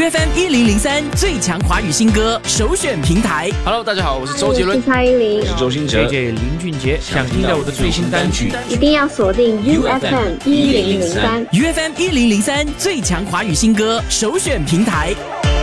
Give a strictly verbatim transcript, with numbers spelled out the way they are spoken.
F M 一零零三最强华语新歌首选平台。 Hello， 大家好，我是周杰伦， 我是蔡依林， 我是周兴哲 ，J J 林俊杰。想听到我的最新单曲， 一定要锁定 U F M 一零零三 U F M 一零零三最强华语新歌首选平台。